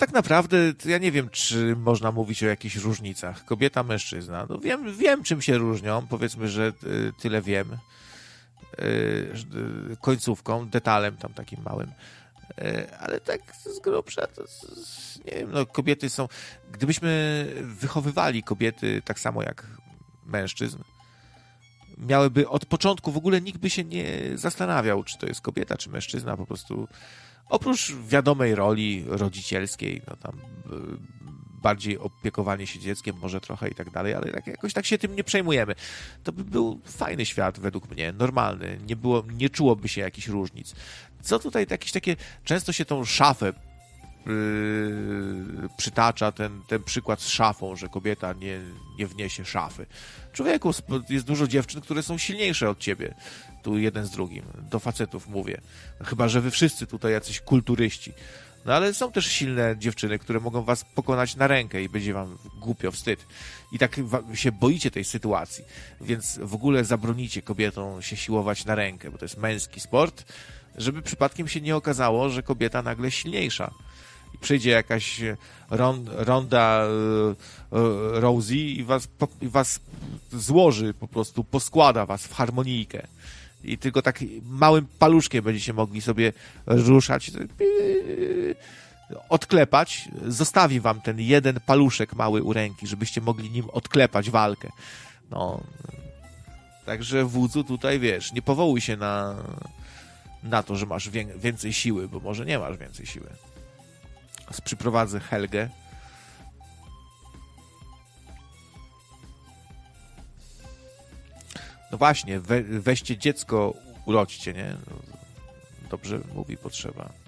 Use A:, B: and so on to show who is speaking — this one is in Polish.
A: tak naprawdę ja nie wiem, czy można mówić o jakichś różnicach. Kobieta, mężczyzna. No wiem, czym się różnią. Powiedzmy, że tyle wiem. Końcówką, detalem tam takim małym. Ale tak z grubsza to nie wiem, no kobiety są... Gdybyśmy wychowywali kobiety tak samo jak mężczyzn, miałyby od początku, w ogóle nikt by się nie zastanawiał, czy to jest kobieta, czy mężczyzna, po prostu oprócz wiadomej roli rodzicielskiej, no tam bardziej opiekowanie się dzieckiem może trochę i tak dalej, ale jakoś tak się tym nie przejmujemy. To by był fajny świat według mnie, normalny, nie czułoby się jakichś różnic. Co tutaj jakieś takie, często się tą szafę przytacza, ten przykład z szafą, że kobieta nie wniesie szafy. Człowieku, jest dużo dziewczyn, które są silniejsze od ciebie. Tu jeden z drugim. Do facetów mówię. Chyba że wy wszyscy tutaj jacyś kulturyści. No ale są też silne dziewczyny, które mogą was pokonać na rękę i będzie wam głupio, wstyd. I tak się boicie tej sytuacji. Więc w ogóle zabronicie kobietom się siłować na rękę, bo to jest męski sport, żeby przypadkiem się nie okazało, że kobieta nagle silniejsza. I przyjdzie jakaś Ronda Rousey i was złoży po prostu, poskłada was w harmonijkę. I tylko tak małym paluszkiem będziecie mogli sobie ruszać, odklepać. Zostawi wam ten jeden paluszek mały u ręki, żebyście mogli nim odklepać walkę. No. Także wódzu tutaj, wiesz, nie powołuj się na to, że masz więcej siły, bo może nie masz więcej siły. Przyprowadzę Helgę. No właśnie, weźcie dziecko, urodźcie, nie? No, dobrze mówi potrzeba.